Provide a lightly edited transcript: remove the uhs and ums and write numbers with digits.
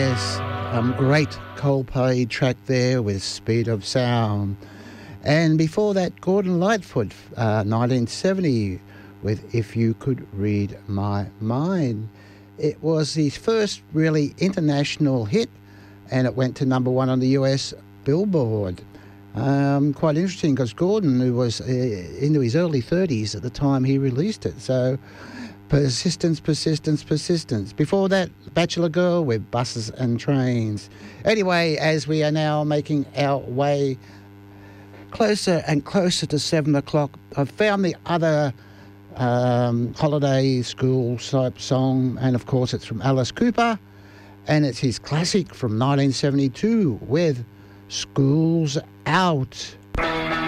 Yes, great Coldplay track there with Speed of Sound. And before that, Gordon Lightfoot, 1970, with If You Could Read My Mind. It was his first really international hit, and it went to number one on the US Billboard. Quite interesting because Gordon, who was into his early 30s at the time he released it, so persistence, persistence, persistence. Before that, Bachelor Girl with Buses and Trains. Anyway, as we are now making our way closer and closer to 7 o'clock, I've found the other holiday school type song, and of course it's from Alice Cooper, and it's his classic from 1972 with School's Out.